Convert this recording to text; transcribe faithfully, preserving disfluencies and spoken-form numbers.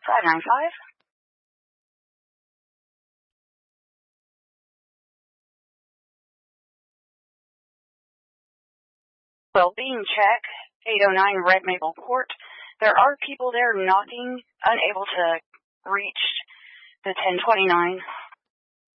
five nine five. Well-being check, eight oh nine Red Maple Court. There are people there knocking, unable to reach the ten twenty-nine.